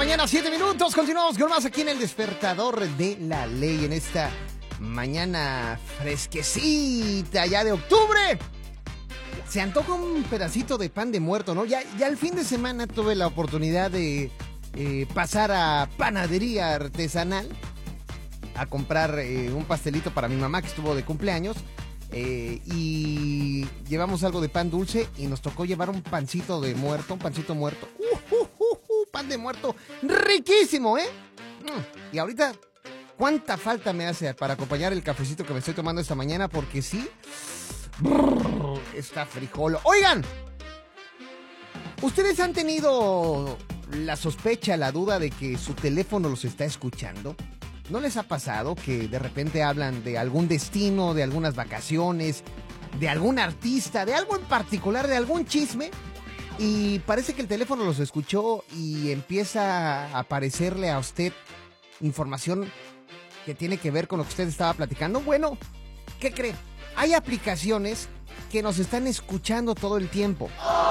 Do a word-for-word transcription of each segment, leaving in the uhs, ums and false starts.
mañana, siete minutos. Continuamos con más aquí en el Despertador de la Ley. En esta mañana fresquecita ya de octubre. Se antoja un pedacito de pan de muerto, ¿no? Ya, ya el fin de semana tuve la oportunidad de eh, pasar a Panadería Artesanal a comprar eh, un pastelito para mi mamá que estuvo de cumpleaños. Eh, y llevamos algo de pan dulce y nos tocó llevar un pancito de muerto, un pancito muerto. Uh, uh, uh, uh, pan de muerto riquísimo, ¿eh? Mm. Y ahorita, ¿cuánta falta me hace para acompañar el cafecito que me estoy tomando esta mañana? Porque sí, brrr, está frijolo. Oigan, ¿ustedes han tenido la sospecha, la duda de que su teléfono los está escuchando? ¿No les ha pasado que de repente hablan de algún destino, de algunas vacaciones, de algún artista, de algo en particular, de algún chisme? Y parece que el teléfono los escuchó y empieza a aparecerle a usted información que tiene que ver con lo que usted estaba platicando. Bueno, ¿qué cree? Hay aplicaciones que nos están escuchando todo el tiempo.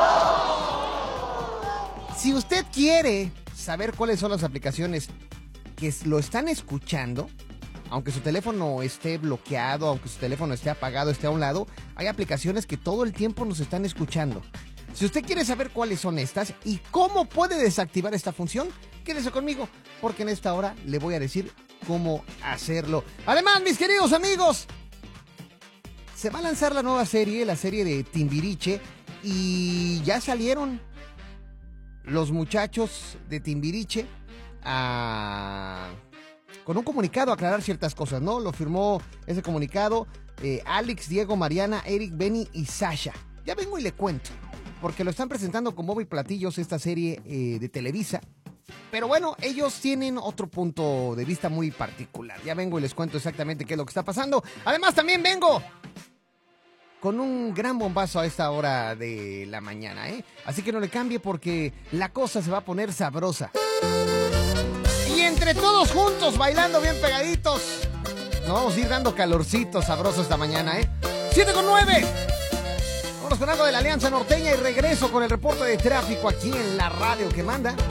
Si usted quiere saber cuáles son las aplicaciones que lo están escuchando, aunque su teléfono esté bloqueado, aunque su teléfono esté apagado, esté a un lado, hay aplicaciones que todo el tiempo nos están escuchando. Si usted quiere saber cuáles son estas y cómo puede desactivar esta función, quédese conmigo, porque en esta hora le voy a decir cómo hacerlo. Además, mis queridos amigos, se va a lanzar la nueva serie, la serie de Timbiriche, y ya salieron los muchachos de Timbiriche A, con un comunicado a aclarar ciertas cosas, ¿no? Lo firmó ese comunicado eh, Alex, Diego, Mariana, Eric, Benny y Sasha. Ya vengo y le cuento, porque lo están presentando con bombo y platillos esta serie eh, de Televisa. Pero bueno, ellos tienen otro punto de vista muy particular. Ya vengo y les cuento exactamente qué es lo que está pasando. Además, también vengo con un gran bombazo a esta hora de la mañana, ¿eh? Así que no le cambie porque la cosa se va a poner sabrosa. Y entre todos juntos, bailando bien pegaditos, nos vamos a ir dando calorcito sabroso esta mañana, ¿eh? siete con nueve. Vámonos con algo de la Alianza Norteña y regreso con el reporte de tráfico aquí en la radio que manda.